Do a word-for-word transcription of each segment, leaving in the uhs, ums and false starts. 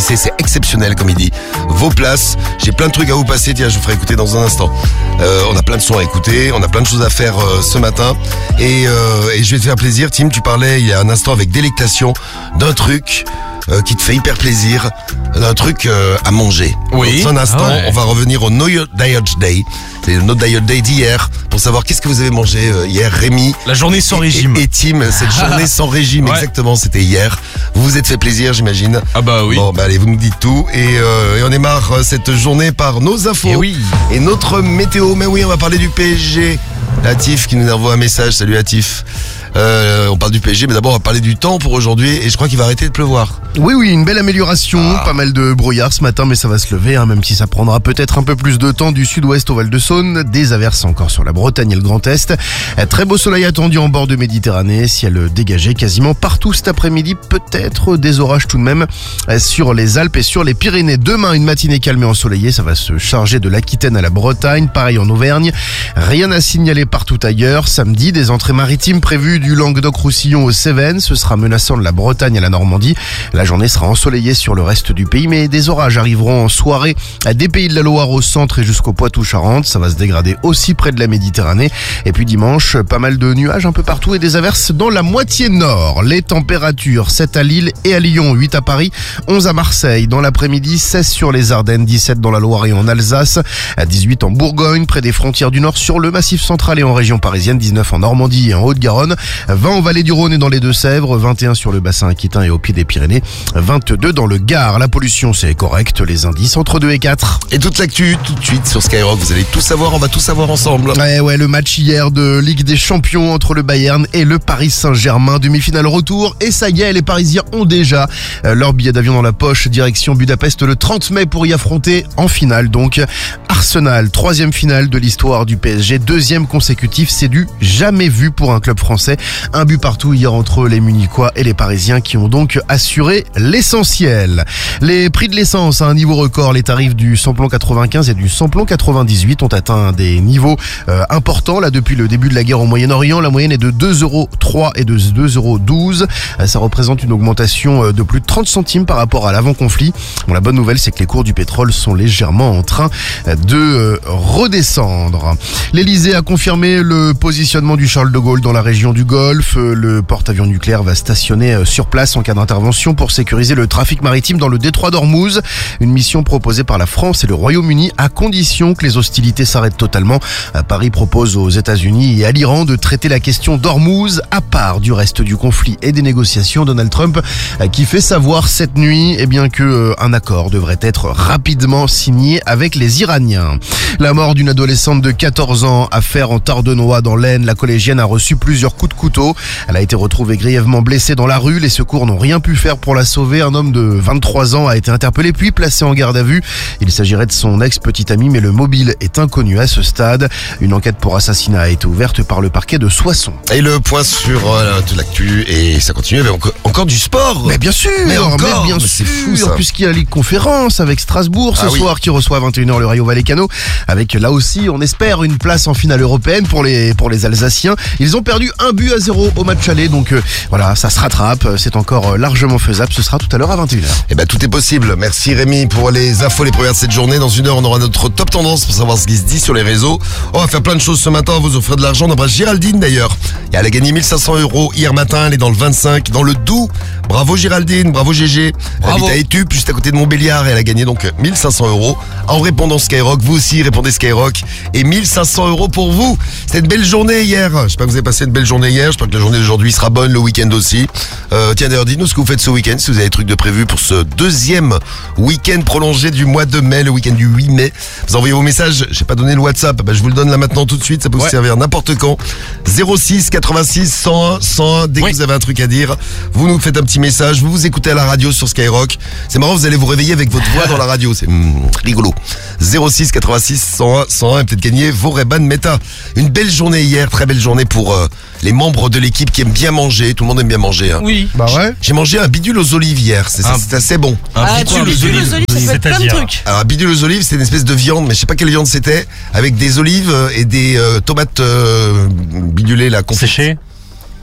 applaudissez, c'est exceptionnel comme il dit. Vos places, j'ai plein de trucs à vous passer, tiens je vous ferai écouter dans un instant. Euh, on a plein de sons à écouter, on a plein de choses à faire euh, ce matin et, euh, et je vais te faire plaisir. Tim, tu parlais il y a un instant avec délectation d'un truc euh, qui te fait hyper plaisir, d'un truc euh, à manger. Oui. Dans un instant, ah ouais. On va revenir au No Diet Day. C'est le No Diet Day d'hier pour savoir qu'est-ce que vous avez mangé euh, hier, Rémi. La journée sans et, régime. Et, et Tim, cette journée sans régime, ouais. Exactement, c'était hier. Vous vous êtes fait plaisir, j'imagine. Ah bah oui. Bon, bah allez, vous nous dites tout. Et, euh, et on démarre cette journée par nos infos. Et oui. Et notre météo. Mais oui, on va parler du P S G. Latif qui nous envoie un message. Salut Latif. Euh, on parle du P S G, mais d'abord on va parler du temps pour aujourd'hui. Et je crois qu'il va arrêter de pleuvoir. Oui, oui, une belle amélioration. Ah. Pas mal de brouillard ce matin, mais ça va se lever, hein, même si ça prendra peut-être un peu plus de temps du sud-ouest au Val-de-Saône. Des averses encore sur la Bretagne et le Grand Est. Très beau soleil attendu en bord de Méditerranée. Ciel dégagé quasiment partout cet après-midi. Peut-être des orages tout de même sur les Alpes et sur les Pyrénées. Demain, une matinée calme et ensoleillée. Ça va se charger de l'Aquitaine à la Bretagne. Pareil en Auvergne. Rien à signaler partout ailleurs. Samedi, des entrées maritimes prévues du Languedoc-Roussillon aux Cévennes. Ce sera menaçant de la Bretagne à la Normandie. La journée sera ensoleillée sur le reste du pays, mais des orages arriveront en soirée des Pays de la Loire au centre et jusqu'au Poitou-Charentes. Ça va se dégrader aussi près de la Méditerranée. Et puis dimanche, pas mal de nuages un peu partout et des averses dans la moitié nord. Les températures, sept à Lille et à Lyon, huit à Paris, onze à Marseille. Dans l'après-midi, seize sur les Ardennes, dix-sept dans la Loire et en Alsace, dix-huit en Bourgogne, près des frontières du Nord sur le Massif central et en région parisienne, dix-neuf en Normandie et en Haute-Garonne, vingt en vallée du Rhône et dans les Deux-Sèvres, vingt et un sur le bassin aquitain et au pied des Pyrénées, vingt-deux dans le Gard. La pollution, c'est correct, les indices entre deux et quatre. Et toute l'actu, tout de suite sur Skyrock, vous allez tout savoir, on va tout savoir ensemble. Ouais, ouais, le match hier de Ligue des Champions entre le Bayern et le Paris Saint-Germain, demi-finale retour, et ça y est, les Parisiens ont déjà euh, leur billet d'avion dans la poche, direction Budapest le trente mai pour y affronter en finale donc Arsenal, troisième finale de l'histoire du P S G, deuxième consécutif, c'est du jamais vu pour un club français. Un but partout hier entre les Munichois et les Parisiens qui ont donc assuré l'essentiel. Les prix de l'essence à un niveau record, les tarifs du samplon quatre-vingt-quinze et du samplon quatre-vingt-dix-huit ont atteint des niveaux euh, importants là depuis le début de la guerre au Moyen-Orient. La moyenne est de deux euros trois et de deux euros douze. Ça représente une augmentation de plus de trente centimes par rapport à l'avant-conflit. Bon, la bonne nouvelle, c'est que les cours du pétrole sont légèrement en train de euh, redescendre. L'Elysée a confirmé le positionnement du Charles de Gaulle dans la région du Golfe. Le porte-avions nucléaire va stationner sur place en cas d'intervention pour sécuriser le trafic maritime dans le détroit d'Ormuz. Une mission proposée par la France et le Royaume-Uni à condition que les hostilités s'arrêtent totalement. Paris propose aux États-Unis et à l'Iran de traiter la question d'Ormuz à part du reste du conflit et des négociations. Donald Trump qui fait savoir cette nuit eh bien que un accord devrait être rapidement signé avec les Iraniens. La mort d'une adolescente de quatorze ans, affaire en Tardenois dans l'Aisne. La collégienne a reçu plusieurs coups de couteau. Elle a été retrouvée grièvement blessée dans la rue. Les secours n'ont rien pu faire pour la sauver. Un homme de vingt-trois ans a été interpellé puis placé en garde à vue. Il s'agirait de son ex-petite amie, mais le mobile est inconnu à ce stade. Une enquête pour assassinat a été ouverte par le parquet de Soissons. Et le point sur euh, toute l'actu, et ça continue avec encore, encore du sport. Mais bien sûr, mais encore, mais bien mais sûr, c'est fou ça. Puisqu'il y a la Ligue Conférence avec Strasbourg ce ah, soir oui. qui reçoit à vingt et une heures le Rayo Vallecano. Avec là aussi, on espère une place en finale européenne pour les pour les Alsaciens. Ils ont perdu un but à zéro au match aller, donc euh, voilà, ça se rattrape. C'est encore largement faisable. Ce sera tout à l'heure à vingt et une heures. Eh ben tout est possible. Merci Rémi pour les infos, les premières de cette journée. Dans une heure, on aura notre top tendance pour savoir ce qui se dit sur les réseaux. On va faire plein de choses ce matin. On va vous offrir de l'argent. On embrasse Géraldine d'ailleurs. Et elle a gagné mille cinq cents euros hier matin. Elle est dans le vingt-cinq, dans le Doubs. Bravo Géraldine, bravo G G. Elle habite à Étup, juste à côté de Montbéliard. Et elle a gagné donc mille cinq cents euros en répondant Skyrock. Vous aussi répondez Skyrock. Et mille cinq cents euros pour vous. C'était une belle journée hier. J'espère que vous avez passé une belle journée hier. J'espère que la journée d'aujourd'hui sera bonne, le week-end aussi. Euh, tiens d'ailleurs, dites-nous ce que vous faites ce week-end, si vous avez des trucs de prévu pour ce deuxième week-end prolongé du mois de mai, le week-end du huit mai. Vous envoyez vos messages. J'ai pas donné le WhatsApp. Ben, je vous le donne là maintenant tout de suite. Ça peut ouais. vous servir n'importe quand. zéro six quatre-vingt-six cent un cent un. Dès oui. que vous avez un truc à dire, vous nous faites un petit message. Vous vous écoutez à la radio sur Skyrock. C'est marrant, vous allez vous réveiller avec votre voix dans la radio. C'est mm, rigolo. zéro six quatre-vingt-six cent un cent un et peut-être gagner vos Ray-Ban Meta. Une belle journée hier, très belle journée pour euh, les membres de l'équipe qui aiment bien manger. Tout le monde aime bien manger. Hein. Oui. Bah ouais. J'ai mangé un bidule aux olives hier. C'est, un... c'est assez bon. Un ah, bidule aux olives, ça peut être plein de trucs. Alors un bidule aux olives, c'est une espèce de viande, mais je sais pas quelle viande c'était, avec des olives et des euh, tomates euh, bidulées là. Séchées.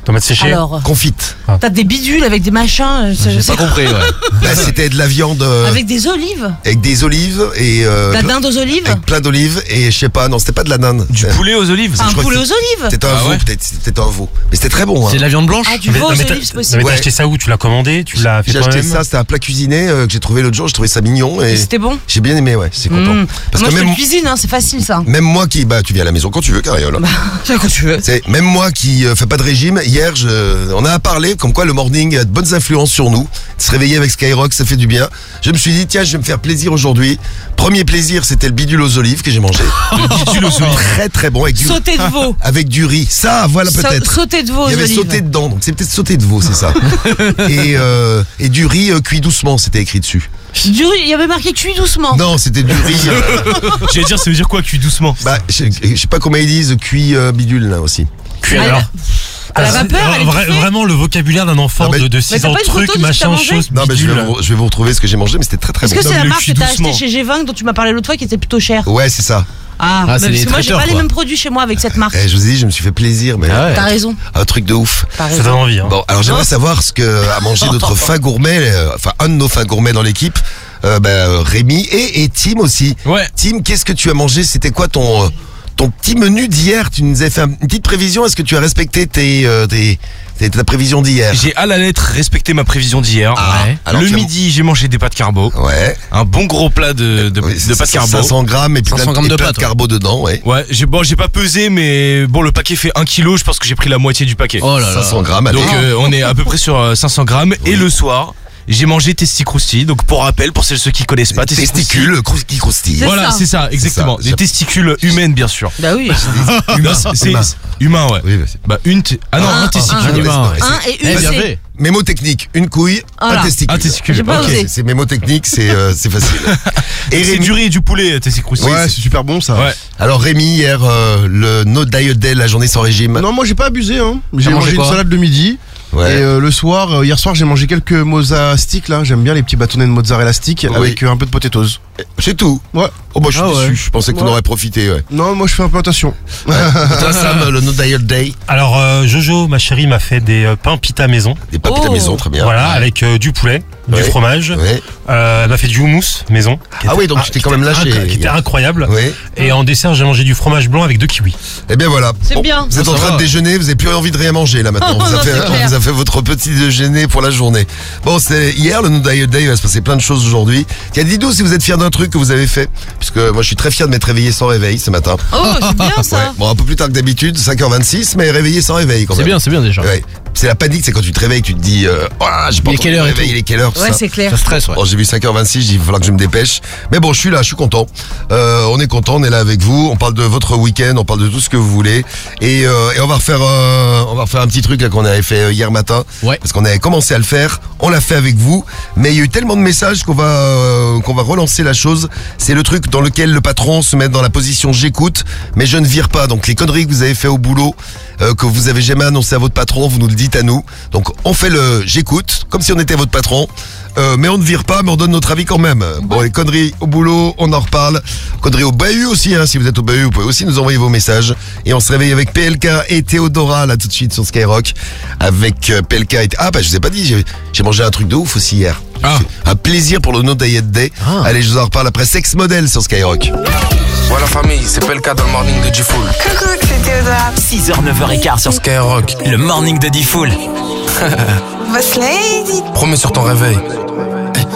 Tomates séchées. Alors, Confite. t'as des bidules avec des machins. je- J'ai je- pas compris, ouais. Bah, c'était de la viande euh, Avec des olives. avec des olives et euh, La plein- dinde aux olives. avec plein d'olives et je sais pas, non, c'était pas de la dinde. Du poulet aux olives. Un je crois poulet que aux olives. C'était un Ah veau, ouais peut-être, c'était un veau. Mais c'était très bon. Hein. C'est de la viande blanche? Ah, du Mais- veau non, aux mais t'as- olives, c'est non, mais possible. t'as Ouais. acheté ça où? Tu l'as commandé? Tu l'as fait J'ai acheté toi-même? ça, c'était un plat cuisiné euh, que j'ai trouvé l'autre jour, j'ai trouvé ça mignon et C'était bon. j'ai bien aimé, ouais, c'est content. Mmh. Parce Moi, que je fais même, de cuisine, hein, c'est facile ça. même moi qui, bah tu viens à la maison quand tu veux, Carriole. C'est quand tu veux. C'est même moi qui euh, fais pas de régime. Hier, je, on a parlé comme quoi le morning a de bonnes influences sur nous. Se réveiller avec Skyrock, ça fait du bien. Je me suis dit tiens, je vais me faire plaisir aujourd'hui. Premier plaisir, c'était le bidule aux olives que j'ai mangé. Le bidule aux olives. Très très bon avec du Sauté de veau. avec du riz. Ça, voilà Sa- peut-être. Sauté de veau aux Il y avait olives. sauté dedans, donc c'est peut-être sauté de veau, c'est ça. et, euh, et du riz euh, cuit doucement, c'était écrit dessus. Du riz, il y avait marqué cuit doucement. Non, c'était du riz. euh, J'allais dire, ça veut dire quoi, cuit doucement? bah, je, je sais pas comment ils disent, cuit euh, bidule là aussi. Cuit, Ah, alors. À la Ah, vapeur, c'est- elle est vra- étouffée. Vraiment le vocabulaire d'un enfant Ah, mais- de, de Mais six t'as ans, pas une photo truc, de ce que t'as machin, mangé chose, Non, mais je vais, bidule. vous, je vais vous retrouver ce que j'ai mangé, mais c'était très très Est-ce bon. que c'est Non, la mais le marque cuit que t'as acheté doucement. chez G vingt dont tu m'as parlé l'autre fois qui était plutôt chère? Ouais, c'est ça. Ah, Ah, bah, c'est parce les que moi j'ai traiteurs, pas les quoi. mêmes produits chez moi avec cette marque. Eh, je vous ai dit, je me suis fait plaisir, mais Ah ouais. T'as raison. un truc de ouf. T'as Ça raison. donne envie. Hein. Bon, alors j'aimerais savoir ce que a mangé notre fin gourmet, euh, enfin un de nos fins gourmets dans l'équipe, euh, bah, euh, Rémi et, et Tim aussi. Ouais. Tim, qu'est-ce que tu as mangé? C'était quoi ton euh, ton petit menu d'hier? Tu nous avais fait un- une petite prévision. Est-ce que tu as respecté tes, euh, tes, tes- ta prévision d'hier? J'ai à la lettre respecté ma prévision d'hier. Ah, Ouais. alors Le tu as- midi, j'ai mangé des pâtes carbo. Ouais. Un bon gros plat de, de, Oui, de c'est- pâtes c'est carbo. cinq cents grammes et puis plein, cinq cents grammes et de plein pâtes, de carbo dedans, ouais. Ouais, j'ai bon, j'ai pas pesé, mais bon, le paquet fait un kilo. Je pense que j'ai pris la moitié du paquet. Oh là là. cinq cents grammes, allez. Donc euh, on est à peu près sur euh, cinq cents grammes. Et le soir, j'ai mangé testicrousti. Donc pour rappel, pour celles ceux qui connaissent pas, testicrousti. Testicules crou- qui croustillent. C'est Voilà, ça. c'est ça, exactement. C'est ça. Des testicules humaines, bien sûr. Bah oui. Humain, c'est Humain. humain, ouais. Oui, vas-y. Bah une, t- ah non, Un, un testicule. un, humain. Ouais, Un c'est- et une Eh, bien C. fait. Mémo technique, une couille, Voilà. un testicule. Un testicule. J'ai pas Ok. osé. C'est c'est mémo technique, c'est euh, c'est facile. Et C'est Rémi, du riz et du poulet, testicrousti. Ouais, c'est super bon ça. Ouais. alors Rémi, hier, euh, le No Diet Day, la journée sans régime. Non, moi j'ai pas abusé, hein. J'ai T'as mangé mangé une quoi? salade de midi. Ouais. Et euh, le soir, euh, hier soir, j'ai mangé quelques mozza sticks là. J'aime bien les petits bâtonnets de mozzarella stick Oui. avec euh, un peu de potatoes. C'est tout. Ouais. Oh bah je suis Ah ouais. déçu, je pensais que tu en Ouais. aurais profité, ouais. Non, moi je fais un peu attention. Toi Sam, le No Diet Day, Alors euh, Jojo, ma chérie, m'a fait des euh, pains pita maison. des papilles à Oh. maison, très bien. Voilà, avec euh, du poulet, Ouais. du fromage. Ouais. Euh, elle m'a fait du houmous maison. qui Ah était- oui, donc tu t'es qui quand même était lâché. inc- Qui était incroyable. Ouais. Et en dessert, j'ai mangé du fromage blanc avec deux kiwis. Eh bien voilà. C'est bien. Vous êtes Ça en train va. de déjeuner, vous n'avez plus envie de rien manger là maintenant. On vous a Non, fait, c'est on clair. vous a fait votre petit déjeuner pour la journée. Bon, c'est hier le No Diet Day, il va se passer plein de choses aujourd'hui. Tiens, dites-nous si vous êtes fiers d'un truc que vous avez fait. Puisque moi je suis très fier de m'être réveillé sans réveil ce matin. Oh, c'est bien Ouais. ça. Bon, un peu plus tard que d'habitude, cinq heures vingt-six, mais réveillé sans réveil quand C'est même. bien, c'est bien déjà. Ouais. C'est la panique, c'est quand tu te réveilles, tu te dis, euh, oh, j'ai pas Il est encore quelle de heure et réveil, tout il est quelle heure, tout Ouais, ça. c'est clair. Ça stresse, ouais. Bon, j'ai vu cinq heures vingt-six, j'ai dit, il va falloir que je me dépêche. Mais bon, je suis là, je suis content. Euh, on est content, on est là avec vous. On parle de votre week-end, on parle de tout ce que vous voulez. Et, euh, et on va refaire, euh, on va refaire un petit truc là qu'on avait fait euh, hier matin. Ouais. Parce qu'on avait commencé à le faire. On l'a fait avec vous. Mais il y a eu tellement de messages qu'on va, euh, qu'on va relancer la chose. C'est le truc dans lequel le patron se met dans la position j'écoute, mais je ne vire pas. Donc les conneries que vous avez fait au boulot, euh, que vous avez jamais annoncé à votre patron, vous nous le dites à nous. Donc on fait le j'écoute, comme si on était votre patron. Euh, mais on ne vire pas, mais on donne notre avis quand même. Bon, les conneries au boulot, on en reparle. Conneries au bahut aussi, hein. Si vous êtes au bahut, vous pouvez aussi nous envoyer vos messages. Et on se réveille avec P L K et Théodora, là, tout de suite sur Skyrock. Avec euh, P L K et... Ah, bah, je vous ai pas dit, j'ai, j'ai mangé un truc de ouf aussi hier. Ah. Un plaisir pour le No Diet Day. Ah. Allez, je vous en reparle après Sex Model sur Skyrock. Voilà famille, c'est pas le cas dans le morning de G-Fool. Coucou, c'est Théodora. six heures, neuf heures quinze sur Skyrock, le morning de D-Fool. Boss Lady. promets sur ton réveil.